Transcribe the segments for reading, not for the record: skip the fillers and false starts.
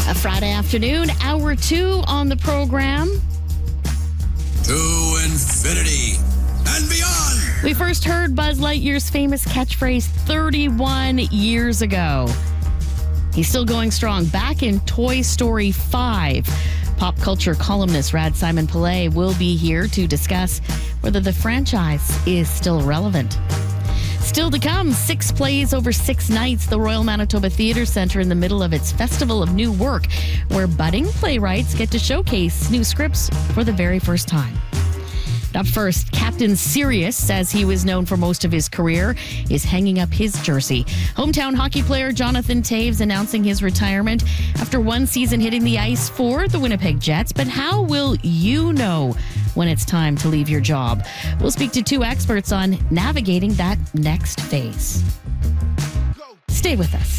A Friday afternoon, hour 2 on the program. To infinity and beyond. We first heard Buzz Lightyear's famous catchphrase 31 years ago. He's still going strong. Back in Toy Story 5. Pop culture columnist Rad Simon Pillay will be here to discuss whether the franchise is still relevant. Still to come, 6 plays over 6 nights. The Royal Manitoba Theatre Centre in the middle of its Festival of New Work, where budding playwrights get to showcase new scripts for the very first time. Up first, Captain Sirius, as he was known for most of his career, is hanging up his jersey. Hometown hockey player Jonathan Toews announcing his retirement after one season hitting the ice for the Winnipeg Jets. But how will you know when it's time to leave your job? We'll speak to 2 experts on navigating that next phase. Stay with us.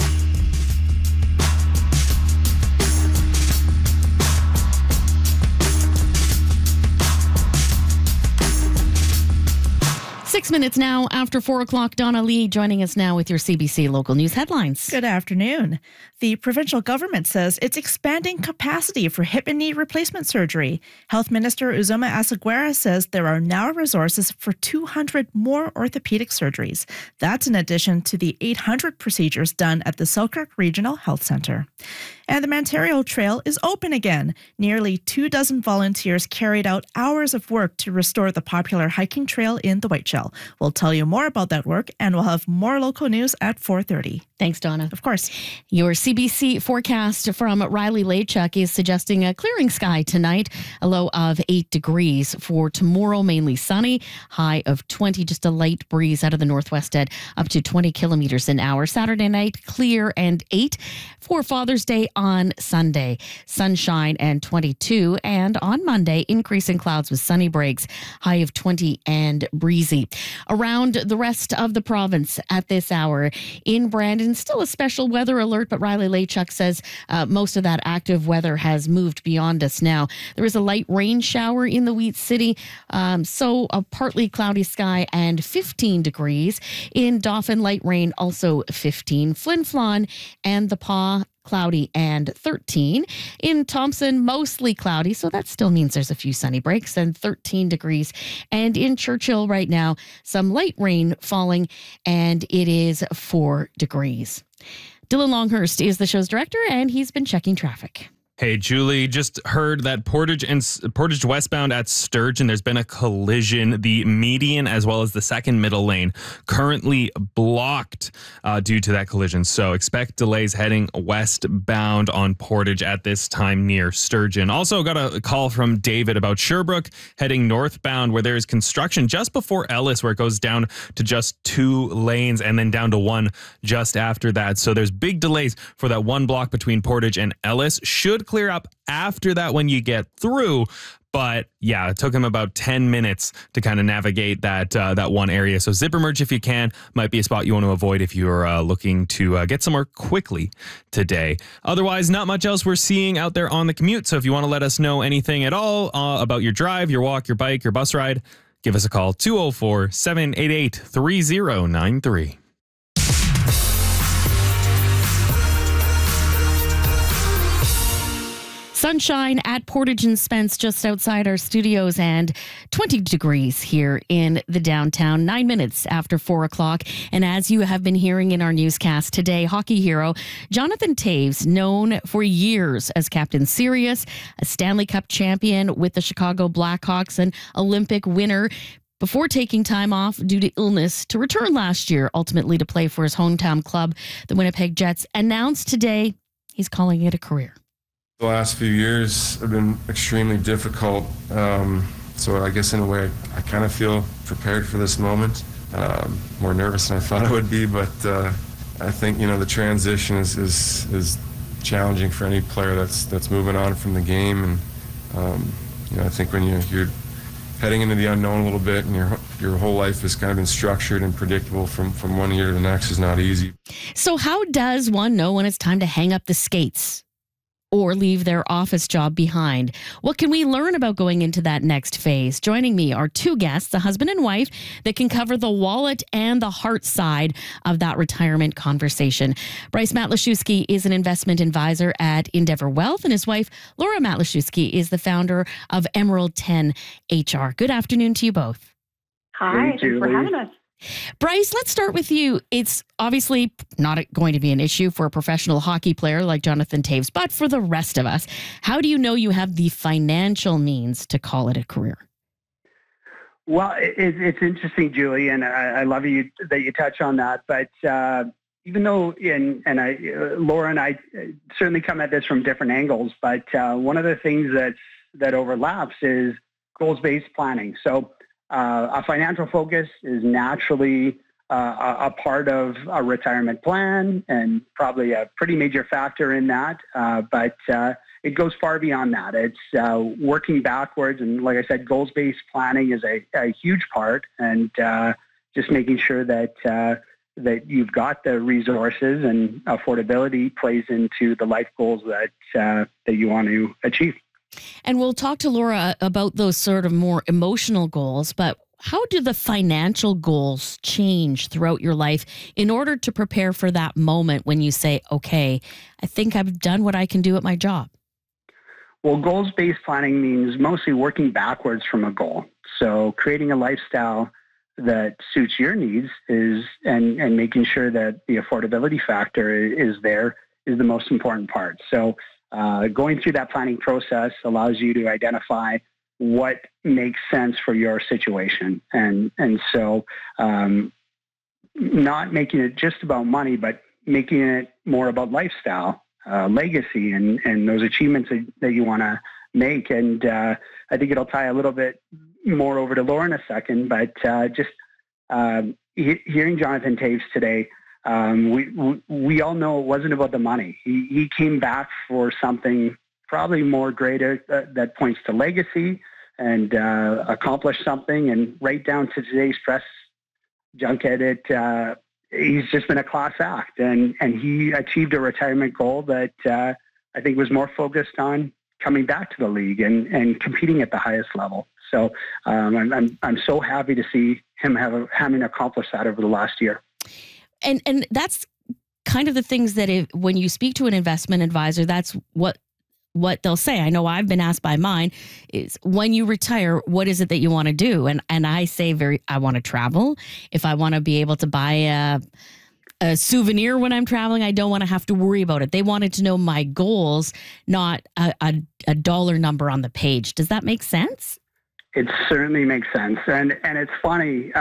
6 minutes now after 4 o'clock. Donna Lee joining us now with your CBC local news headlines. Good afternoon. The provincial government says it's expanding capacity for hip and knee replacement surgery. Health Minister Uzoma Asaguera says there are now resources for 200 more orthopedic surgeries. That's in addition to the 800 procedures done at the Selkirk Regional Health Centre. And the Ontario Trail is open again. Nearly 24 volunteers carried out hours of work to restore the popular hiking trail in the Whiteshell. We'll tell you more about that work, and we'll have more local news at 4:30. Thanks, Donna. Of course. Your CBC forecast from Riley Lachuk is suggesting a clearing sky tonight, a low of 8 degrees. For tomorrow, mainly sunny, high of 20, just a light breeze out of the northwest at up to 20 kilometers an hour. Saturday night, clear and 8. For Father's Day on Sunday, sunshine and 22. And on Monday, increasing clouds with sunny breaks, high of 20 and breezy. Around the rest of the province at this hour, in Brandon, still a special weather alert, but Riley Lachuk says most of that active weather has moved beyond us now. There is a light rain shower in the Wheat City, so a partly cloudy sky and 15 degrees. In Dauphin, light rain, also 15. Flin Flon and the Paw, cloudy and 13. In Thompson, mostly cloudy, so that still means there's a few sunny breaks, and 13 degrees. And in Churchill right now, some light rain falling, and it is 4 degrees. Dylan Longhurst is the show's director, and he's been checking traffic. Hey, Julie, just heard that Portage westbound at Sturgeon, there's been a collision. The median as well as the second middle lane currently blocked due to that collision. So expect delays heading westbound on Portage at this time near Sturgeon. Also got a call from David about Sherbrooke heading northbound where there is construction just before Ellis, where it goes down to just 2 lanes and then down to 1 just after that. So there's big delays for that 1 block between Portage and Ellis. Should clear up after that when you get through. But yeah, it took him about 10 minutes to kind of navigate that one area. So zipper merge if you can might be a spot you want to avoid if you're looking to get somewhere quickly today. Otherwise, not much else we're seeing out there on the commute. So if you want to let us know anything at all about your drive, your walk, your bike, your bus ride, give us a call, 204-788-3093. Sunshine at Portage and Spence just outside our studios, and 20 degrees here in the downtown, 9 minutes after 4 o'clock. And as you have been hearing in our newscast today, hockey hero Jonathan Toews, known for years as Captain Sirius, a Stanley Cup champion with the Chicago Blackhawks, an Olympic winner, before taking time off due to illness to return last year, ultimately to play for his hometown club, the Winnipeg Jets, announced today he's calling it a career. The last few years have been extremely difficult, so I guess in a way I kind of feel prepared for this moment. More nervous than I thought I would be, but I think the transition is challenging for any player that's moving on from the game, and I think when you're heading into the unknown a little bit, and your whole life has kind of been structured and predictable from one year to the next is not easy. So how does one know when it's time to hang up the skates? or leave their office job behind. What can we learn about going into that next phase? Joining me are two guests, a husband and wife, that can cover the wallet and the heart side of that retirement conversation. Bryce Matlaszewski is an investment advisor at Endeavor Wealth, and his wife, Laura Matlaszewski, is the founder of Emerald 10 HR. Good afternoon to you both. Hi, thanks for having us. Bryce, let's start with you. It's obviously not going to be an issue for a professional hockey player like Jonathan Toews, but for the rest of us, how do you know you have the financial means to call it a career? Well, it's interesting, Julie, and I love that you touch on that. But even though, Laura and I certainly come at this from different angles, but one of the things that overlaps is goals-based planning. So a financial focus is naturally a part of a retirement plan and probably a pretty major factor in that. But it goes far beyond that. It's working backwards. And like I said, goals-based planning is a huge part, and just making sure that you've got the resources, and affordability plays into the life goals that you want to achieve. And we'll talk to Laura about those sort of more emotional goals, but how do the financial goals change throughout your life in order to prepare for that moment when you say, okay, I think I've done what I can do at my job? Well, goals-based planning means mostly working backwards from a goal. So creating a lifestyle that suits your needs and making sure that the affordability factor is there is the most important part. So going through that planning process allows you to identify what makes sense for your situation. And so not making it just about money, but making it more about lifestyle, legacy, and those achievements that you want to make. And I think it'll tie a little bit more over to Laura in a second, but just hearing Jonathan Toews today, we all know it wasn't about the money. He came back for something probably more greater that points to legacy and accomplish something. And right down to today's press junket, he's just been a class act, and he achieved a retirement goal that I think was more focused on coming back to the league and competing at the highest level. So I'm so happy to see him having accomplished that over the last year. And that's kind of the things that when you speak to an investment advisor, that's what they'll say. I know I've been asked by mine is, when you retire, what is it that you want to do? And I say I want to travel. If I want to be able to buy a souvenir when I'm traveling, I don't want to have to worry about it. They wanted to know my goals, not a dollar number on the page. Does that make sense? It certainly makes sense. And it's funny.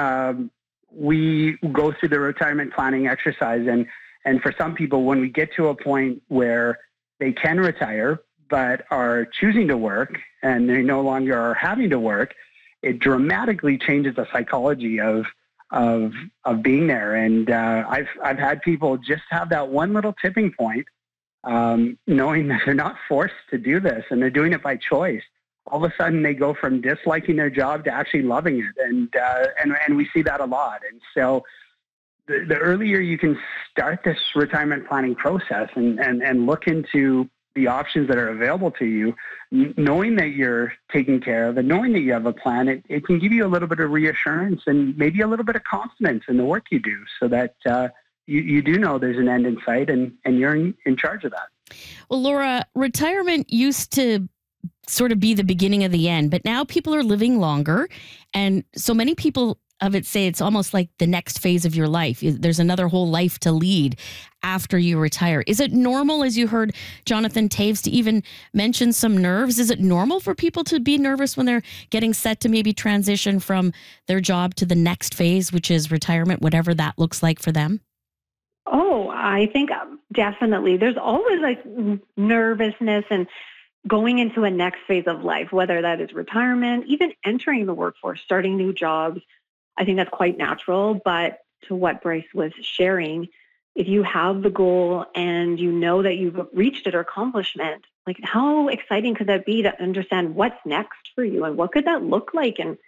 We go through the retirement planning exercise, and for some people, when we get to a point where they can retire but are choosing to work and they no longer are having to work, it dramatically changes the psychology of being there. And I've had people just have that one little tipping point, knowing that they're not forced to do this and they're doing it by choice. All of a sudden they go from disliking their job to actually loving it. And we see that a lot. And so the earlier you can start this retirement planning process and look into the options that are available to you, knowing that you're taken care of and knowing that you have a plan, it can give you a little bit of reassurance and maybe a little bit of confidence in the work you do, so that you do know there's an end in sight and you're in charge of that. Well, Laura, retirement used to sort of be the beginning of the end, but now people are living longer, and so many people of it say it's almost like the next phase of your life. There's another whole life to lead after you retire. Is it normal, as you heard Jonathan Toews, to even mention some nerves? Is it normal for people to be nervous when they're getting set to maybe transition from their job to the next phase, which is retirement, whatever that looks like for them? Oh, I think definitely. There's always like nervousness and going into a next phase of life, whether that is retirement, even entering the workforce, starting new jobs. I think that's quite natural. But to what Bryce was sharing, if you have the goal and you know that you've reached it or accomplishment, like how exciting could that be to understand what's next for you and what could that look like in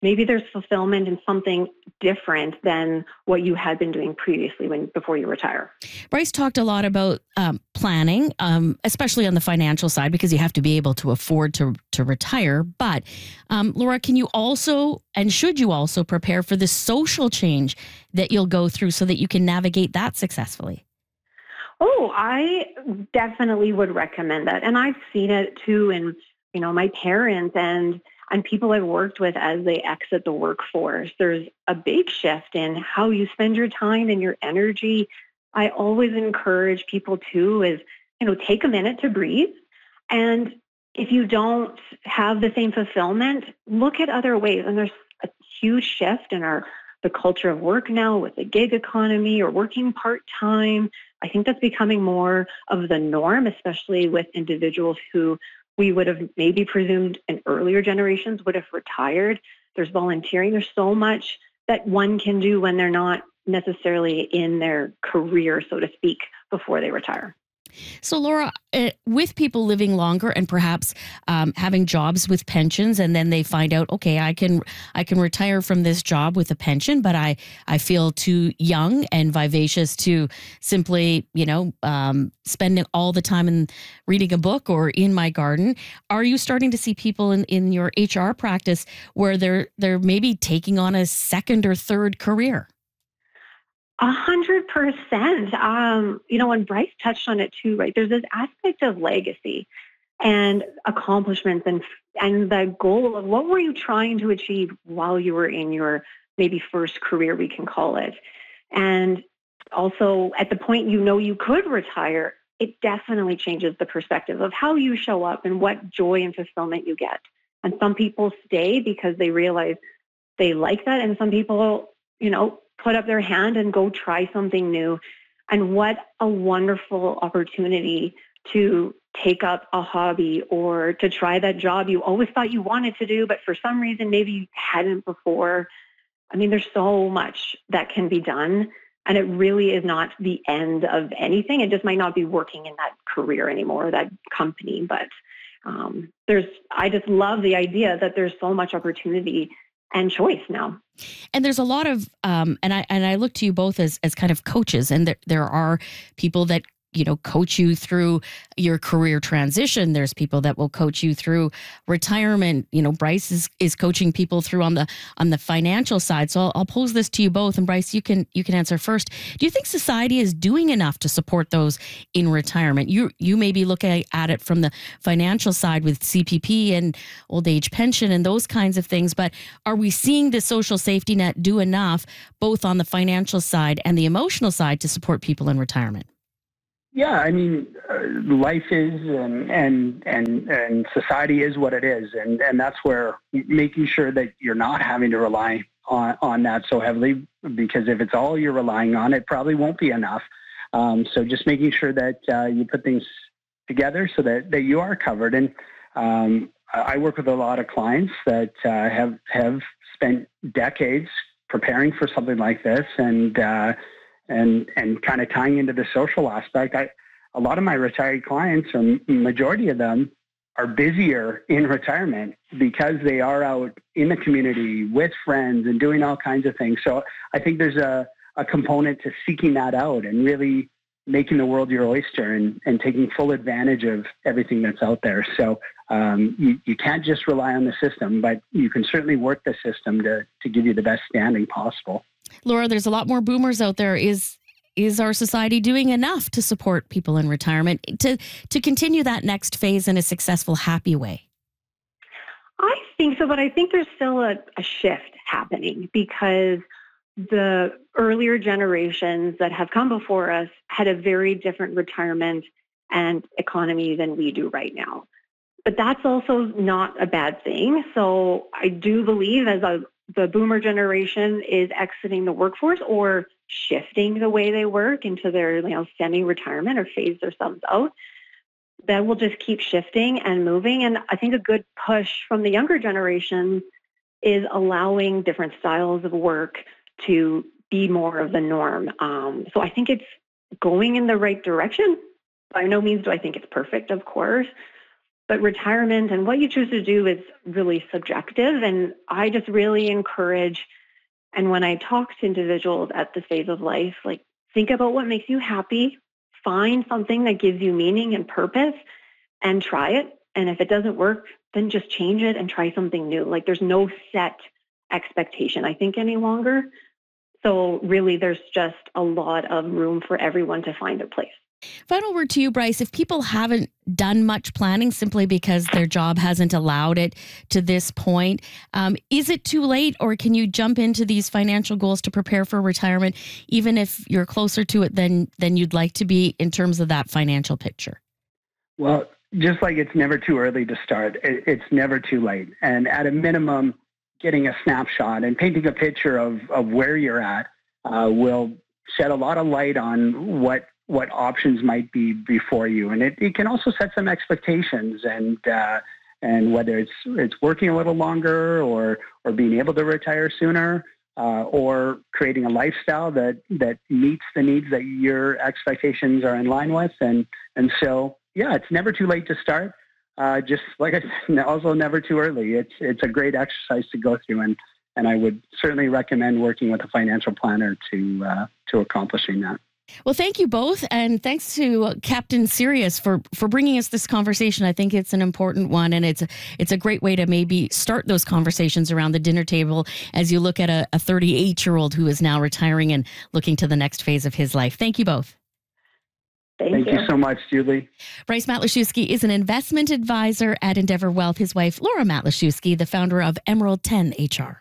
maybe there's fulfillment in something different than what you had been doing previously before you retire. Bryce talked a lot about planning, especially on the financial side, because you have to be able to afford to retire. But Laura, can you also, and should you also, prepare for the social change that you'll go through so that you can navigate that successfully? Oh, I definitely would recommend that. And I've seen it too in, my parents and people I've worked with as they exit the workforce. There's a big shift in how you spend your time and your energy. I always encourage people too is, take a minute to breathe. And if you don't have the same fulfillment, look at other ways. And there's a huge shift in the culture of work now with the gig economy or working part-time. I think that's becoming more of the norm, especially with individuals who we would have maybe presumed in earlier generations would have retired. There's volunteering. There's so much that one can do when they're not necessarily in their career, so to speak, before they retire. So, Laura, with people living longer and perhaps having jobs with pensions, and then they find out, okay, I can retire from this job with a pension, but I feel too young and vivacious to simply, spending all the time in reading a book or in my garden. Are you starting to see people in your HR practice where they're maybe taking on a second or third career? 100%. And Bryce touched on it too, right? There's this aspect of legacy and accomplishments and the goal of what were you trying to achieve while you were in your maybe first career, we can call it. And also at the point you could retire, it definitely changes the perspective of how you show up and what joy and fulfillment you get. And some people stay because they realize they like that. And some people, put up their hand and go try something new. And what a wonderful opportunity to take up a hobby or to try that job you always thought you wanted to do, but for some reason maybe you hadn't before. I mean, there's so much that can be done, and it really is not the end of anything. It just might not be working in that career anymore, that company. But I just love the idea that there's so much opportunity and choice now. And there's a lot of, and I look to you both as kind of coaches, and there are people that coach you through your career transition. There's people that will coach you through retirement. Bryce is coaching people through on the financial side. So I'll pose this to you both, and Bryce, you can answer first. Do you think society is doing enough to support those in retirement? You may be looking at it from the financial side with CPP and old age pension and those kinds of things, but are we seeing the social safety net do enough both on the financial side and the emotional side to support people in retirement? Yeah, I mean, life is and society is what it is, and that's where making sure that you're not having to rely on that so heavily, because if it's all you're relying on, it probably won't be enough. So just making sure that you put things together so that you are covered. And I work with a lot of clients that have spent decades preparing for something like this, and kind of tying into the social aspect. A lot of my retired clients, or majority of them, are busier in retirement because they are out in the community with friends and doing all kinds of things. So I think there's a component to seeking that out and really making the world your oyster and taking full advantage of everything that's out there. So you can't just rely on the system, but you can certainly work the system to give you the best standing possible. Laura, there's a lot more boomers out there. Is our society doing enough to support people in retirement to continue that next phase in a successful, happy way? I think so, but I think there's still a shift happening because the earlier generations that have come before us had a very different retirement and economy than we do right now. But that's also not a bad thing. So I do believe as the boomer generation is exiting the workforce or shifting the way they work into their semi-retirement or phase themselves out, that will just keep shifting and moving. And I think a good push from the younger generation is allowing different styles of work to be more of the norm. So I think it's going in the right direction. By no means do I think it's perfect, of course, But retirement and what you choose to do is really subjective. And I just really encourage, and when I talk to individuals at this phase of life, like think about what makes you happy, find something that gives you meaning and purpose, and try it. And if it doesn't work, then just change it and try something new. Like there's no set expectation, I think, any longer. So really, there's just a lot of room for everyone to find their place. Final word to you, Bryce. If people haven't done much planning simply because their job hasn't allowed it to this point, is it too late, or can you jump into these financial goals to prepare for retirement, even if you're closer to it than you'd like to be in terms of that financial picture? Well, just like it's never too early to start, it's never too late. And at a minimum, getting a snapshot and painting a picture of where you're at will shed a lot of light on what options might be before you. And it can also set some expectations and whether it's working a little longer or being able to retire sooner or creating a lifestyle that meets the needs that your expectations are in line with. And so, yeah, it's never too late to start. Just like I said, also never too early. It's a great exercise to go through, and I would certainly recommend working with a financial planner to accomplishing that. Well, thank you both, and thanks to Captain Sirius for bringing us this conversation. I think it's an important one, and it's a great way to maybe start those conversations around the dinner table as you look at a 38-year-old who is now retiring and looking to the next phase of his life. Thank you both. Thank you so much, Julie. Bryce Matlaszewski is an investment advisor at Endeavor Wealth. His wife, Laura Matlaszewski, the founder of Emerald 10 HR.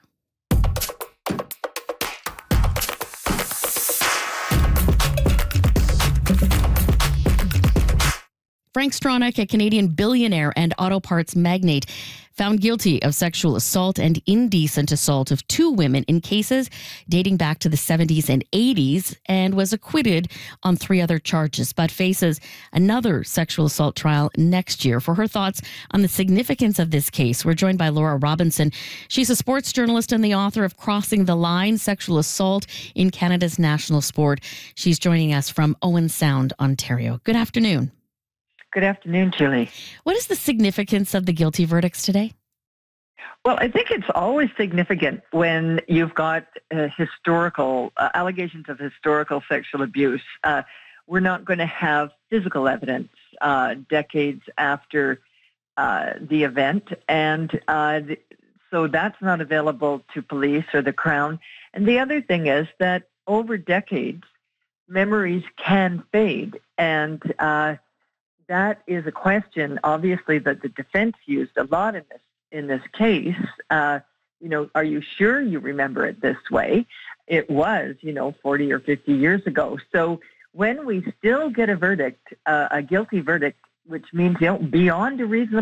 Frank Stronach, a Canadian billionaire and auto parts magnate, found guilty of sexual assault and indecent assault of 2 women in cases dating back to the 70s and 80s, and was acquitted on 3 other charges, but faces another sexual assault trial next year. For her thoughts on the significance of this case, we're joined by Laura Robinson. She's a sports journalist and the author of Crossing the Line, Sexual Assault in Canada's National Sport. She's joining us from Owen Sound, Ontario. Good afternoon. Good afternoon, Julie. What is the significance of the guilty verdicts today? Well, I think it's always significant when you've got historical allegations of historical sexual abuse. We're not going to have physical evidence decades after the event, and so that's not available to police or the Crown. And the other thing is that over decades, memories can fade, and that is a question, obviously, that the defense used a lot in this case. Are you sure you remember it this way? It was, 40 or 50 years ago. So when we still get a verdict, a guilty verdict, which means beyond a reasonable